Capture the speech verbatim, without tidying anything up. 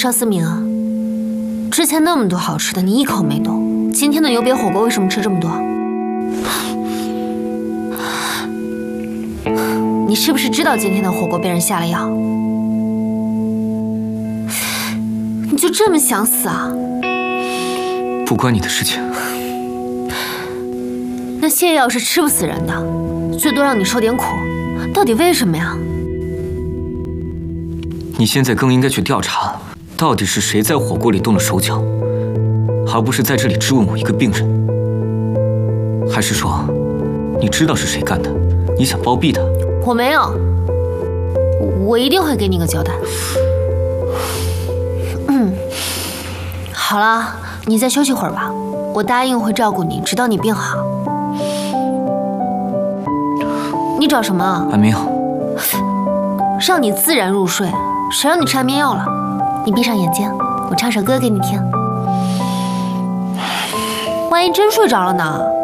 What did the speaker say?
邵思明啊，之前那么多好吃的，你一口没动。今天的油瘪火锅为什么吃这么多？你是不是知道今天的火锅被人下了药？你就这么想死啊？ 不关你的事情。 那泻药是吃不死人的，最多让你受点苦，到底为什么呀？ 你现在更应该去调查，到底是谁在火锅里动了手脚，而不是在这里质问我一个病人。还是说，你知道是谁干的，你想包庇他？ 我没有，我一定会给你个交代。嗯，好了，你再休息会儿吧，我答应会照顾你，直到你病好。你找什么啊？ 安眠药。 让你自然入睡，谁让你吃安眠药了？你闭上眼睛，我唱首歌给你听。万一真睡着了呢？